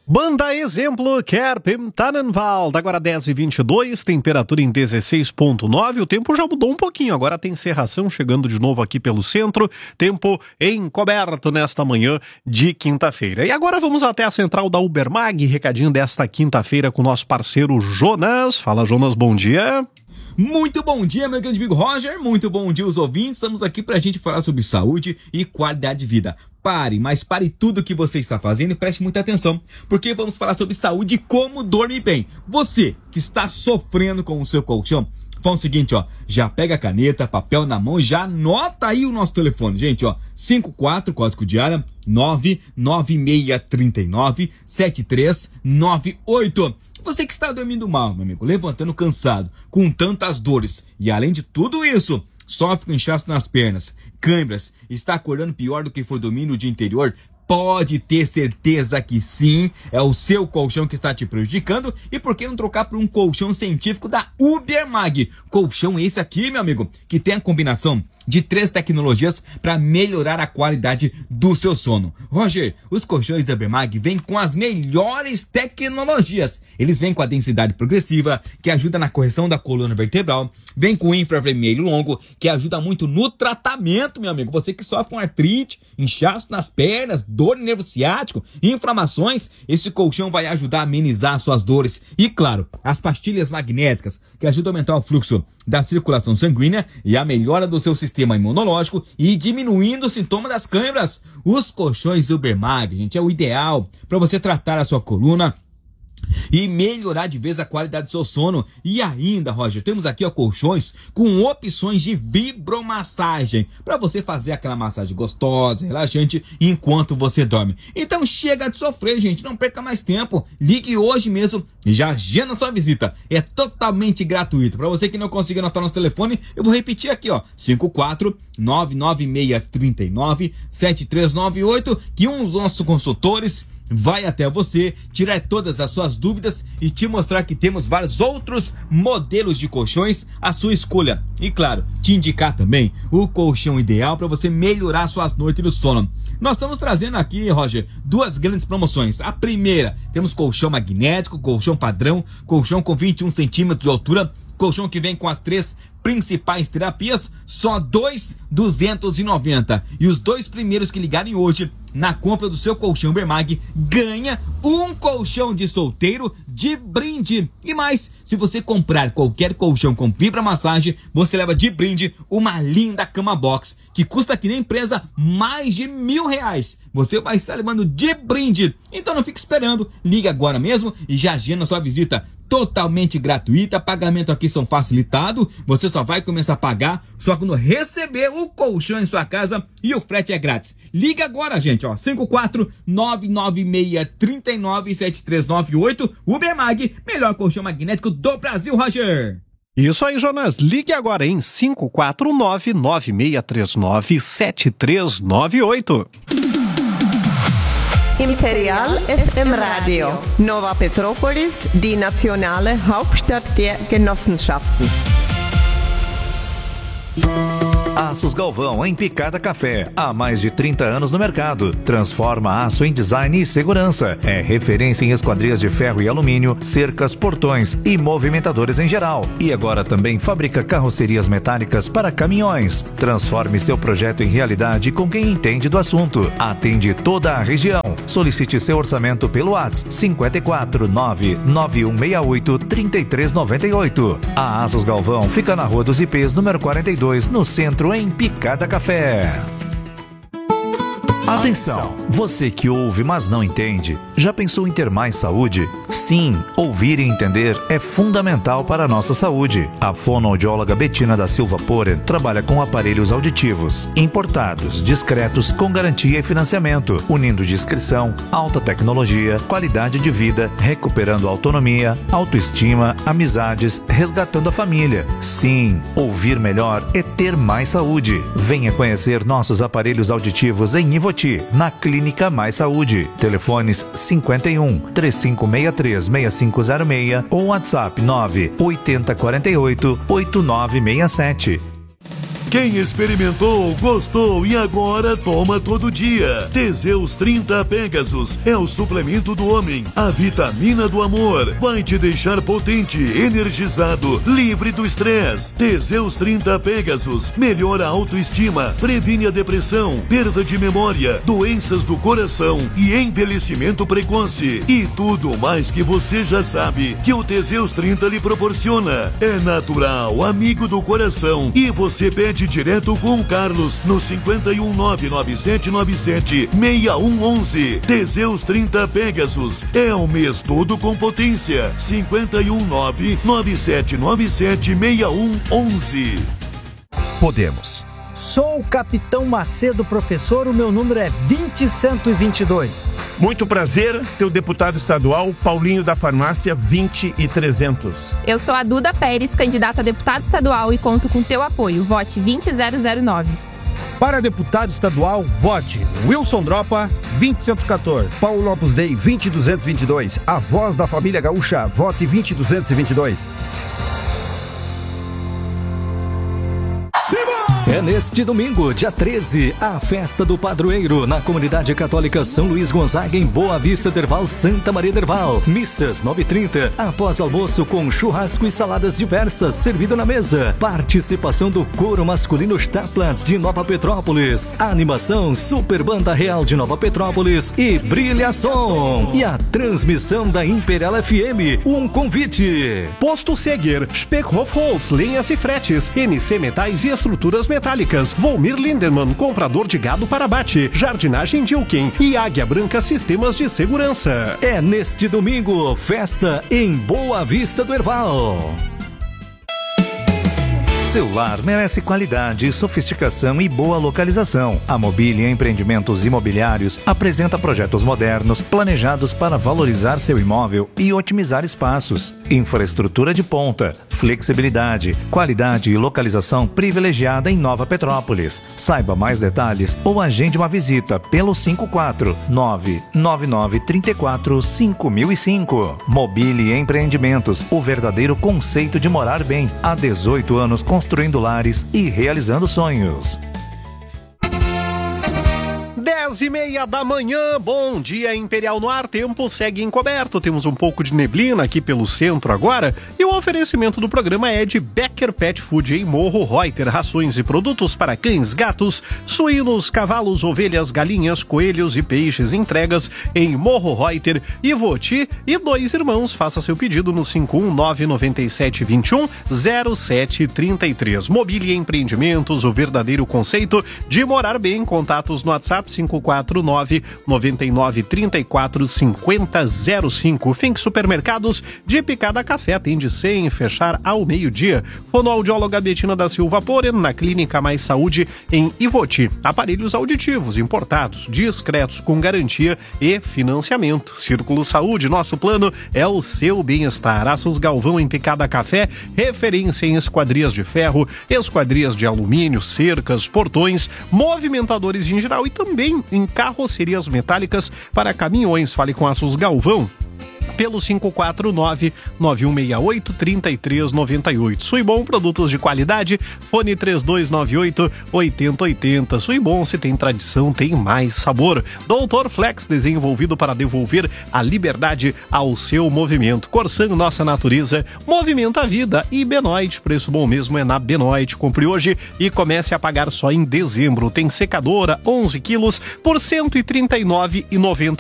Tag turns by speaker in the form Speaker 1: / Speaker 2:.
Speaker 1: Banda Exemplo, Kerpim Tannenwald, agora 10h22, temperatura em 16,9, o tempo já mudou um pouquinho, agora tem cerração chegando de novo aqui pelo centro, tempo encoberto nesta manhã de quinta-feira. E agora vamos até a central da Ubermag, recadinho desta quinta-feira com o nosso parceiro Jonas. Fala, Jonas, bom dia.
Speaker 2: Muito bom dia, meu grande amigo Roger, muito bom dia aos ouvintes, estamos aqui pra gente falar sobre saúde e qualidade de vida. Mas pare tudo o que você está fazendo e preste muita atenção, porque vamos falar sobre saúde e como dormir bem. Você que está sofrendo com o seu colchão, faz o seguinte, já pega a caneta, papel na mão e já anota aí o nosso telefone, gente, 54, código de área, 99639-7398. Você que está dormindo mal, meu amigo, levantando cansado, com tantas dores, e além de tudo isso, sofre com inchaço nas pernas, câimbras, está acordando pior do que foi dormindo o dia anterior, pode ter certeza que sim, é o seu colchão que está te prejudicando. E por que não trocar por um colchão científico da Ubermag? Colchão esse aqui, meu amigo, que tem a combinação de 3 tecnologias para melhorar a qualidade do seu sono. Roger, os colchões da Ubermag vêm com as melhores tecnologias. Eles vêm com a densidade progressiva, que ajuda na correção da coluna vertebral. Vem com o infravermelho longo, que ajuda muito no tratamento, meu amigo. Você que sofre com artrite, inchaço nas pernas, dor no nervo ciático, inflamações, esse colchão vai ajudar a amenizar suas dores. E claro, as pastilhas magnéticas, que ajudam a aumentar o fluxo da circulação sanguínea e a melhora do seu sistema imunológico e diminuindo os sintomas das câimbras. Os colchões Ubermag, gente, é o ideal para você tratar a sua coluna e melhorar de vez a qualidade do seu sono. E ainda, Roger, temos aqui colchões com opções de vibromassagem para você fazer aquela massagem gostosa, relaxante enquanto você dorme. Então chega de sofrer, gente, não perca mais tempo, ligue hoje mesmo e já agenda sua visita. É totalmente gratuito. Para você que não conseguiu anotar nosso telefone, eu vou repetir aqui, 54-99639-7398, que um dos nossos consultores vai até você, tirar todas as suas dúvidas e te mostrar que temos vários outros modelos de colchões à sua escolha. E claro, te indicar também o colchão ideal para você melhorar suas noites do sono. Nós estamos trazendo aqui, Roger, 2 grandes promoções. A primeira, temos colchão magnético, colchão padrão, colchão com 21 centímetros de altura, colchão que vem com as 3 principais terapias, só R$2,290. E os 2 primeiros que ligarem hoje na compra do seu colchão Ubermag ganha um colchão de solteiro de brinde. E mais, se você comprar qualquer colchão com vibromassagem, você leva de brinde uma linda cama box, que custa aqui na empresa mais de R$1.000. Você vai estar levando de brinde. Então não fique esperando, liga agora mesmo e já agenda sua visita. Totalmente gratuita, pagamento aqui são facilitado, você só vai começar a pagar só quando receber o colchão em sua casa e o frete é grátis. Liga agora, gente, 54-99639-7398, Ubermag, melhor colchão magnético do Brasil, Roger.
Speaker 1: Isso aí, Jonas, ligue agora em 549-9639-7398.
Speaker 3: Imperial FM Radio, Nova Petrópolis, die nationale Hauptstadt der Genossenschaften.
Speaker 4: Aços Galvão, em Picada Café. Há mais de 30 anos no mercado. Transforma aço em design e segurança. É referência em esquadrias de ferro e alumínio, cercas, portões e movimentadores em geral. E agora também fabrica carrocerias metálicas para caminhões. Transforme seu projeto em realidade com quem entende do assunto. Atende toda a região. Solicite seu orçamento pelo WhatsApp 549-9168-3398. A Aços Galvão fica na Rua dos Ipês, número 42, no centro, em Picada Café. Atenção! Você que ouve, mas não entende, já pensou em ter mais saúde? Sim, ouvir e entender é fundamental para a nossa saúde. A fonoaudióloga Betina da Silva Poren trabalha com aparelhos auditivos, importados, discretos, com garantia e financiamento, unindo discrição, alta tecnologia, qualidade de vida, recuperando autonomia, autoestima, amizades, resgatando a família. Sim, ouvir melhor é ter mais saúde. Venha conhecer nossos aparelhos auditivos em Ivoti, na Clínica Mais Saúde. Telefones 51 3563 6506 ou WhatsApp 9 8048 8967.
Speaker 5: Quem experimentou, gostou e agora toma todo dia. Teseus 30 Pegasus é o suplemento do homem, a vitamina do amor. Vai te deixar potente, energizado, livre do estresse. Teseus 30 Pegasus melhora a autoestima, previne a depressão, perda de memória, doenças do coração e envelhecimento precoce. E tudo mais que você já sabe que o Teseus 30 lhe proporciona. É natural, amigo do coração. E você pede direto com o Carlos no 51997976111. Teseus 30 Pegasus é o mês todo com potência. 51997976111.
Speaker 6: Podemos.
Speaker 7: Sou o Capitão Macedo, professor, o meu número é 20122.
Speaker 6: Muito prazer, teu deputado estadual, Paulinho da Farmácia 20300.
Speaker 8: Eu sou a Duda Pérez, candidata a deputado estadual e conto com teu apoio. Vote 20009.
Speaker 9: Para deputado estadual, vote Wilson Dropa, 20114.
Speaker 10: Paulo Opus Dei, 20222. A voz da família gaúcha, vote 20222.
Speaker 11: É neste domingo, dia 13, a festa do padroeiro na Comunidade Católica São Luís Gonzaga, em Boa Vista Derval, Santa Maria Derval. Missas 9h30, após almoço com churrasco e saladas diversas, servido na mesa. Participação do coro masculino Staplands de Nova Petrópolis. Animação Super Banda Real de Nova Petrópolis e Brilha Som. E a transmissão da Imperial FM. Um convite.
Speaker 1: Posto Seger, Speckhoff Holz, lenhas e fretes, MC Metais e estruturas metálicas. Volmir Lindemann, comprador de gado para abate, jardinagem Dilken e Águia Branca Sistemas de Segurança.
Speaker 11: É neste domingo, festa em Boa Vista do Herval.
Speaker 4: Seu lar merece qualidade, sofisticação e boa localização. A Mobília Empreendimentos Imobiliários apresenta projetos modernos, planejados para valorizar seu imóvel e otimizar espaços. Infraestrutura de ponta, flexibilidade, qualidade e localização privilegiada em Nova Petrópolis. Saiba mais detalhes ou agende uma visita pelo 54999345005. Mobília Empreendimentos, o verdadeiro conceito de morar bem. Há 18 anos construindo lares e realizando sonhos.
Speaker 1: 10h30 da manhã, bom dia Imperial no ar, tempo segue encoberto, temos um pouco de neblina aqui pelo centro agora e o oferecimento do programa é de Becker Pet Food em Morro Reuter, rações e produtos para cães, gatos, suínos, cavalos, ovelhas, galinhas, coelhos e peixes, entregas em Morro Reuter, Ivoti e Dois Irmãos, faça seu pedido no 51997210733. Mobília Empreendimentos, o verdadeiro conceito de morar bem, contatos no WhatsApp 549-9934-5005. Fink Supermercados de Picada Café, atende sem fechar ao meio-dia. Fonoaudióloga Betina da Silva Poren, na Clínica Mais Saúde em Ivoti. Aparelhos auditivos importados, discretos, com garantia e financiamento. Círculo Saúde, nosso plano é o seu bem-estar. Aços Galvão em Picada Café, referência em esquadrias de ferro, esquadrias de alumínio, cercas, portões, movimentadores em geral e também em carrocerias metálicas para caminhões. Fale com Aços Galvão pelo 549-9168-3398. Suibom, produtos de qualidade, fone 3298-8080. Suibom, se tem tradição, tem mais sabor. Doutor Flex, desenvolvido para devolver a liberdade ao seu movimento. Corsan, nossa natureza, movimenta a vida. E Benoit, preço bom mesmo é na Benoit. Compre hoje e comece a pagar só em dezembro. Tem secadora, 11 quilos por R$ 139,90.